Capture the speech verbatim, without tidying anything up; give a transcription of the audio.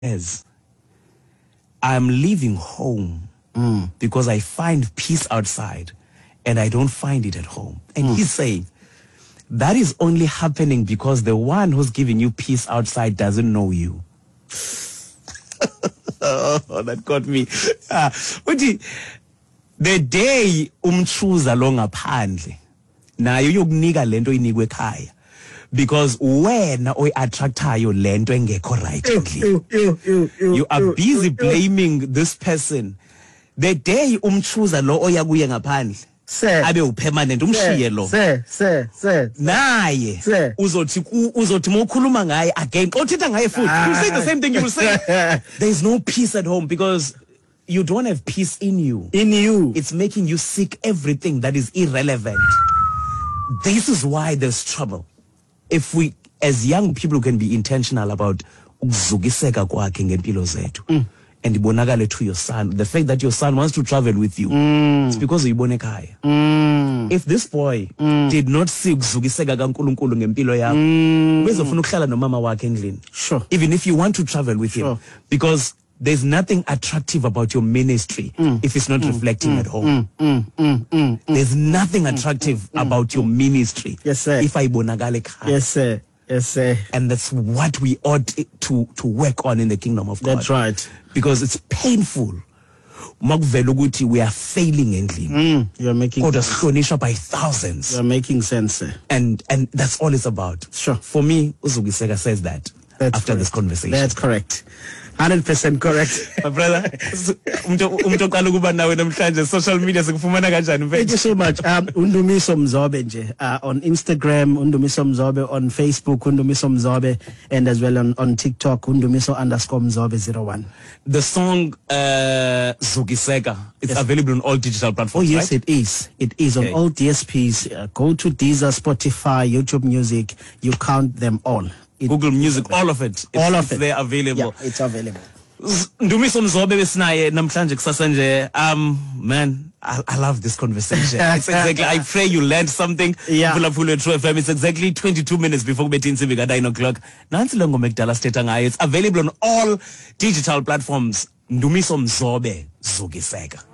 says, I'm leaving home mm. because I find peace outside and I don't find it at home. And mm. he's saying, that is only happening because the one who's giving you peace outside doesn't know you. Oh, that got me. Uh, the day umchuza lo ngaphandle nayo yokunika lento inikwe ekhaya, because wena oyi-attractayo lento engekho right. You, you, you, you, you are busy you, blaming this person. The day umchuza lo oya kuye ngaphandle abe upermanent umshiye lo sir sir sir naye uzothi uzothi mokhuluma ngaye again othetha ngaye futhi you say the same thing. You will say there is no peace at home because you don't have peace in you. In you. It's making you seek everything that is irrelevant. This is why there's trouble. If we, as young people, can be intentional about ukuzukiseka kwakhe ngempilo zethu, and ibonakale to your son, the fact that your son wants to travel with you, mm. it's because uyibone ekhaya. Mm. If this boy mm. did not see ukuzukiseka kaNkulunkulu ngempilo yakho, bezofuna ukuhlala nomama wakhe endlini. Sure. Even if you want to travel with sure. him, because there's nothing attractive about your ministry mm. if it's not mm. reflecting mm. at home. Mm. Mm. Mm. There's nothing attractive mm. about your ministry. Yes, sir. If I bonagale ekhaya. Yes, sir. Yes, sir. And that's what we ought to to work on in the kingdom of God. That's right. Because it's painful. Makuvela we are failing endlini. Mm, you're making God has by thousands. You're making sense, sir. And and that's all it's about. Sure. For me, Uzukiseka says that that's after correct. This conversation. That's correct. one hundred percent correct. My brother, umuntu oqala ukuba nawe namhlanje social media sikufumana kanjani? Thank you so much. Um, Undumiso Mzobe nje uh, on Instagram, Undumiso Mzobe on Facebook, Undumiso Mzobe, and as well on, on TikTok, Undumiso underscore Mzobe zero one. The song uh, Zukiseka is yes. available on all digital platforms. Oh yes, right? it is. It is okay. on all D S Ps. Uh, go to Deezer, Spotify, YouTube Music. You count them all. It, Google Music, all of it. It's, all of it's it. They're available. Yeah, it's available. Ndumiso Mzobe besinaye namhlanje kusasa nje. Um, man, I, I love this conversation. It's exactly. I pray you learned something. Yeah. It's exactly twenty-two minutes before betin sibika nine o'clock. Nansi lo ngoma ekudala sithetha ngayo. It's available on all digital platforms. Ndumiso Mzobe Zukiseka.